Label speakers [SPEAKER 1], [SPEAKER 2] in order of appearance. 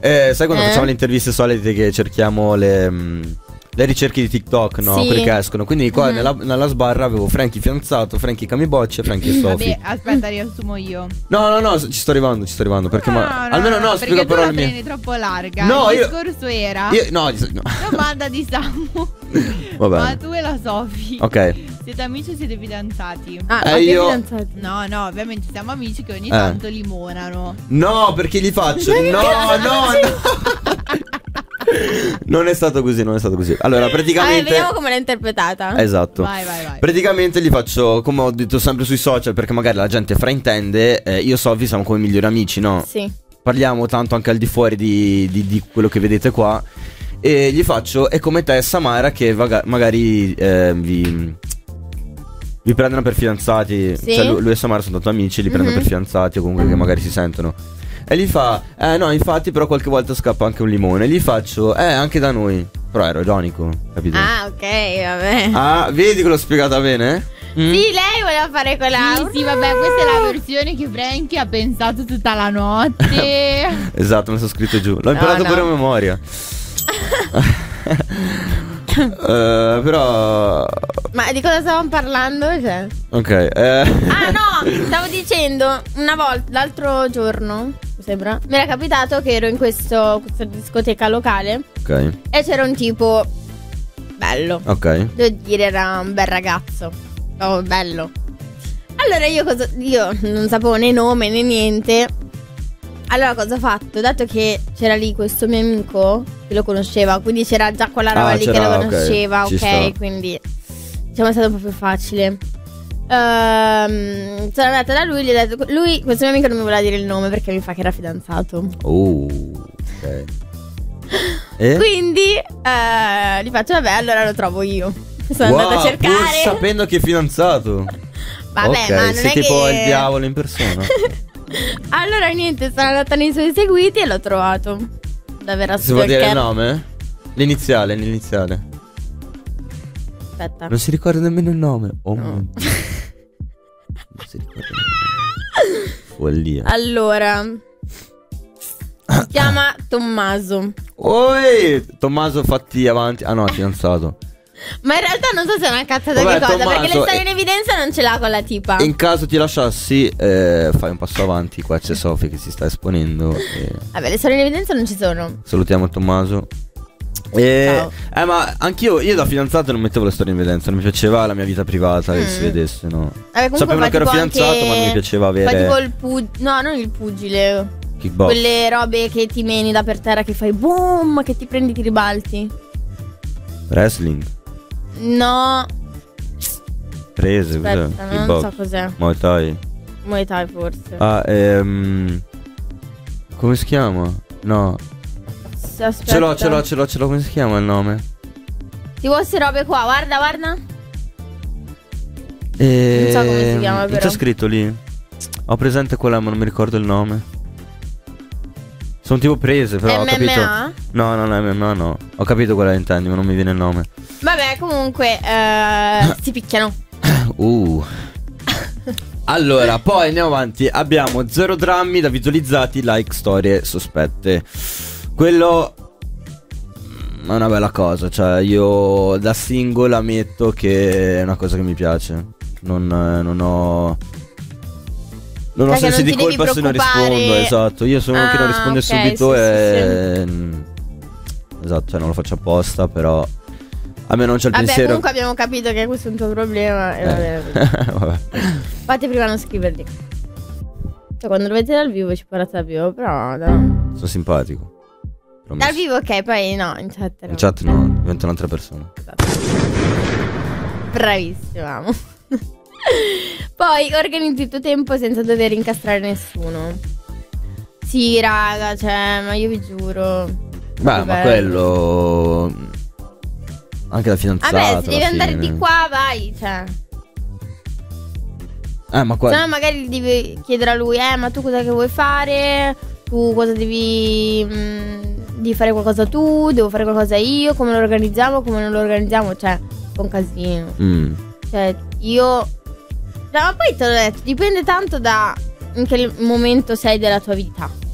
[SPEAKER 1] Sai quando facciamo le interviste solite che cerchiamo le ricerche di TikTok, no?
[SPEAKER 2] Sì.
[SPEAKER 1] Quelli che escono. Quindi qua nella sbarra avevo Frankie fidanzato, Frankie Camiboccia e Frankie e Sofì.
[SPEAKER 3] Vabbè, aspetta, riassumo io.
[SPEAKER 1] No, ci sto arrivando. Perché almeno no, spiego
[SPEAKER 3] perché
[SPEAKER 1] però
[SPEAKER 3] tu
[SPEAKER 1] le
[SPEAKER 3] la
[SPEAKER 1] mie.
[SPEAKER 3] prendi troppo larga.
[SPEAKER 1] No,
[SPEAKER 3] il
[SPEAKER 1] io-
[SPEAKER 3] discorso era
[SPEAKER 1] No.
[SPEAKER 3] domanda di Samu.
[SPEAKER 1] Va
[SPEAKER 3] Ma
[SPEAKER 1] bene.
[SPEAKER 3] tu e la Sofì
[SPEAKER 1] Ok.
[SPEAKER 3] siete amici o siete fidanzati?
[SPEAKER 1] io-
[SPEAKER 2] fidanzati.
[SPEAKER 3] No, ovviamente siamo amici che ogni tanto limonano.
[SPEAKER 1] No, perché gli faccio. No. Non è stato così. Allora, praticamente.
[SPEAKER 2] Vediamo come l'ha interpretata.
[SPEAKER 1] Esatto.
[SPEAKER 3] Vai.
[SPEAKER 1] Praticamente gli faccio, come ho detto sempre sui social, perché magari la gente fraintende. Io e Sofì siamo come migliori amici, no?
[SPEAKER 2] Sì.
[SPEAKER 1] Parliamo tanto anche al di fuori di quello che vedete qua. E gli faccio, è come te e Samara che magari vi prendono per fidanzati.
[SPEAKER 2] Sì.
[SPEAKER 1] Cioè lui e Samara sono tanto amici, li prendono per fidanzati o comunque che magari si sentono. E gli fa, no, infatti però qualche volta scappa anche un limone. Gli faccio, anche da noi. Però ero ironico, capito?
[SPEAKER 2] Ah, ok, vabbè.
[SPEAKER 1] Ah, vedi che l'ho spiegata bene?
[SPEAKER 2] Sì, lei voleva fare quella.
[SPEAKER 3] Sì, vabbè, questa è la versione che Frankie ha pensato tutta la notte.
[SPEAKER 1] Esatto, me lo sono scritto giù. L'ho imparato pure a memoria. Però.
[SPEAKER 2] Ma di cosa stavamo parlando? Cioè?
[SPEAKER 1] Ok.
[SPEAKER 2] Ah no, stavo dicendo una volta, l'altro giorno, mi sembra, mi era capitato che ero in questa discoteca locale
[SPEAKER 1] Ok.
[SPEAKER 2] e c'era un tipo bello.
[SPEAKER 1] Ok.
[SPEAKER 2] Devo dire, era un bel ragazzo. Oh, bello. Allora io non sapevo né nome né niente. Allora cosa ho fatto? Dato che c'era lì questo mio amico che lo conosceva, quindi c'era già quella roba lì che lo
[SPEAKER 1] c'era, ok,
[SPEAKER 2] conosceva,
[SPEAKER 1] ci
[SPEAKER 2] ok,
[SPEAKER 1] sta.
[SPEAKER 2] quindi diciamo è stato un po' più facile. Sono andata da lui, gli ho detto, questo mio amico non mi voleva dire il nome perché mi fa che era fidanzato.
[SPEAKER 1] Ok. E?
[SPEAKER 2] Quindi gli faccio, vabbè, allora lo trovo io. Sono andata a
[SPEAKER 1] Pur
[SPEAKER 2] cercare.
[SPEAKER 1] sapendo che è fidanzato.
[SPEAKER 2] Vabbè,
[SPEAKER 1] ok,
[SPEAKER 2] ma non
[SPEAKER 1] sei
[SPEAKER 2] è
[SPEAKER 1] tipo
[SPEAKER 2] che
[SPEAKER 1] il diavolo in persona.
[SPEAKER 2] Allora niente, sono andata nei suoi seguiti e l'ho trovato. Davvero
[SPEAKER 1] Si può dire il
[SPEAKER 2] stalker.
[SPEAKER 1] nome? L'iniziale.
[SPEAKER 2] Aspetta.
[SPEAKER 1] Non si ricorda nemmeno il nome. Oh
[SPEAKER 2] No.
[SPEAKER 1] mio Dio. Non si ricorda nemmeno il nome. Follia.
[SPEAKER 2] Allora, si chiama Tommaso.
[SPEAKER 1] Oi, Tommaso fatti avanti. Ah no, è fidanzato.
[SPEAKER 2] Ma in realtà non so se è una cazzata
[SPEAKER 1] Vabbè,
[SPEAKER 2] che cosa,
[SPEAKER 1] Tommaso,
[SPEAKER 2] perché le storie in evidenza non ce l'ha con la tipa.
[SPEAKER 1] In caso ti lasciassi, fai un passo avanti. Qua c'è Sofì che si sta esponendo.
[SPEAKER 2] Vabbè, le storie in evidenza non ci sono.
[SPEAKER 1] Salutiamo Tommaso.
[SPEAKER 2] Ciao.
[SPEAKER 1] Ma anch'io da fidanzato non mettevo le storie in evidenza. Non mi piaceva la mia vita privata che si vedesse, no?
[SPEAKER 2] Vabbè, comunque
[SPEAKER 1] Sapevano
[SPEAKER 2] fa
[SPEAKER 1] che ero
[SPEAKER 2] tipo
[SPEAKER 1] fidanzato,
[SPEAKER 2] anche-
[SPEAKER 1] ma non mi piaceva
[SPEAKER 2] Fa tipo
[SPEAKER 1] avere
[SPEAKER 2] il no, non il pugile.
[SPEAKER 1] kickbox.
[SPEAKER 2] Quelle robe che ti meni da per terra, che fai boom, che ti prendi, ti ribalti.
[SPEAKER 1] Wrestling.
[SPEAKER 2] No,
[SPEAKER 1] Prese, cos'è?
[SPEAKER 2] aspetta, non
[SPEAKER 1] Kickbox.
[SPEAKER 2] so cos'è.
[SPEAKER 1] Muay Thai.
[SPEAKER 2] Muay Thai forse.
[SPEAKER 1] Ah, come si chiama? No.
[SPEAKER 2] Aspetta.
[SPEAKER 1] Ce l'ho, come si chiama il nome?
[SPEAKER 2] Tipo queste robe qua, guarda. Non so come si chiama,
[SPEAKER 1] Non
[SPEAKER 2] però.
[SPEAKER 1] c'è scritto lì. Ho presente quella, ma non mi ricordo il nome. Sono tipo prese, però ho capito.
[SPEAKER 2] MMA?
[SPEAKER 1] No, MMA no. Ho capito quella che intendi, ma non mi viene il nome.
[SPEAKER 2] Vabbè, comunque si picchiano.
[SPEAKER 1] Allora, poi andiamo avanti. Abbiamo 0 drammi da visualizzati, like, storie sospette. Quello è una bella cosa. Cioè, io da single ammetto che è una cosa che mi piace. Non ho
[SPEAKER 2] Perché
[SPEAKER 1] sensi
[SPEAKER 2] non
[SPEAKER 1] di
[SPEAKER 2] ti devi
[SPEAKER 1] colpa se non
[SPEAKER 2] preoccupare.
[SPEAKER 1] rispondo. Esatto. Io sono uno che non risponde
[SPEAKER 2] ok,
[SPEAKER 1] subito
[SPEAKER 2] sì,
[SPEAKER 1] e esatto, cioè non lo faccio apposta, però a me non c'è il
[SPEAKER 2] Vabbè,
[SPEAKER 1] pensiero.
[SPEAKER 2] comunque abbiamo capito che questo è un tuo problema. E vabbè.
[SPEAKER 1] Vabbè.
[SPEAKER 2] Fate prima non scriverli. Cioè, quando lo vedete dal vivo ci parlate dal vivo, però no.
[SPEAKER 1] Sono simpatico. Promesso.
[SPEAKER 2] Dal vivo ok, poi no, in chat no.
[SPEAKER 1] In chat no, diventa un'altra persona.
[SPEAKER 2] Bravissimo, amo. Poi organizzi il tuo tempo senza dover incastrare nessuno. Sì, raga, cioè, ma io vi giuro.
[SPEAKER 1] Beh, ma
[SPEAKER 2] bello.
[SPEAKER 1] quello anche da fidanzato.
[SPEAKER 2] Vabbè, se devi
[SPEAKER 1] alla
[SPEAKER 2] andare
[SPEAKER 1] fine.
[SPEAKER 2] di qua, vai, cioè.
[SPEAKER 1] Ma qua.
[SPEAKER 2] Se no magari devi chiedere a lui, ma tu cosa che vuoi fare? Tu cosa devi fare qualcosa tu? Devo fare qualcosa io? Come lo organizziamo? Come non lo organizziamo? Cioè, è un casino. Cioè, io ma poi te l'ho detto, dipende tanto da in che momento sei della tua vita.